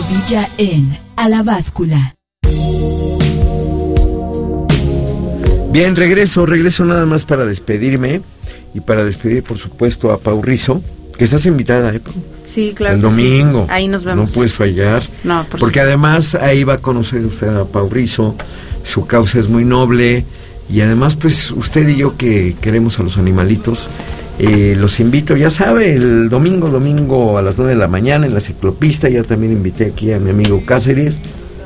Villa en A la Báscula. Bien, regreso nada más para despedirme y para despedir, por supuesto, a Pau Rizo, que estás invitada, Pau? Sí, claro. El domingo. Sí. Ahí nos vemos. No puedes fallar. No, porque supuesto. Además ahí va a conocer usted a Pau Rizo, su causa es muy noble y además pues usted y yo que queremos a los animalitos, los invito, ya sabe, el domingo a las 9 de la mañana en la ciclopista. Ya también invité aquí a mi amigo Cáceres.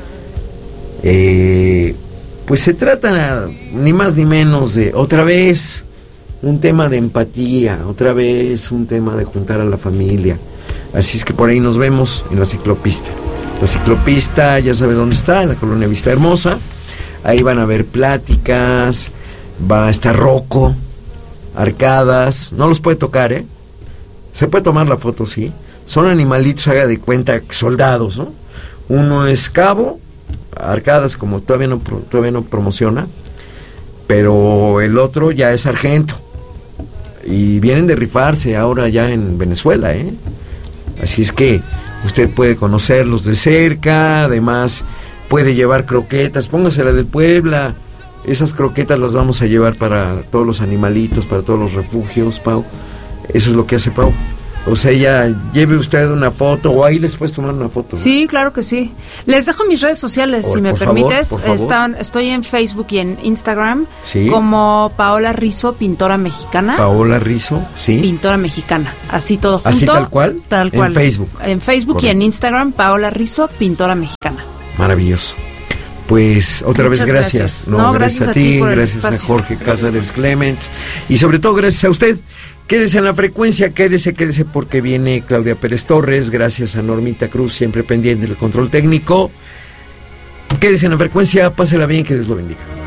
Pues se trata ni más ni menos de otra vez un tema de empatía, otra vez un tema de juntar a la familia. Así es que por ahí nos vemos en la ciclopista. La ciclopista ya sabe dónde está, en la colonia Vista Hermosa. Ahí van a haber pláticas, va a estar Rocco, arcadas, no los puede tocar, se puede tomar la foto, sí. Son animalitos, haga de cuenta, soldados, ¿no? Uno es cabo, arcadas como todavía no promociona, pero el otro ya es sargento y vienen de rifarse ahora ya en Venezuela, así es que usted puede conocerlos de cerca. Además puede llevar croquetas, póngase la del Puebla, esas croquetas las vamos a llevar para todos los animalitos, para todos los refugios, Pau. Eso es lo que hace Pau. O sea, ya lleve usted una foto o ahí les puedes tomar una foto, ¿no? Sí, claro que sí. Les dejo mis redes sociales, si me permites. Por favor. Estoy en Facebook y en Instagram, sí, como Paola Rizo, pintora mexicana. Paola Rizo, sí. Pintora mexicana, así todo junto. ¿Así tal cual? Tal cual. En Facebook. En Facebook. Correcto. Y en Instagram, Paola Rizo, pintora mexicana. Maravilloso. Pues otra Muchas vez gracias. No, gracias a ti, gracias a Jorge Cáceres Clements y sobre todo gracias a usted. Quédese en la frecuencia, quédese porque viene Claudia Pérez Torres. Gracias a Normita Cruz, siempre pendiente del control técnico. Quédese en la frecuencia, pásela bien, que Dios lo bendiga.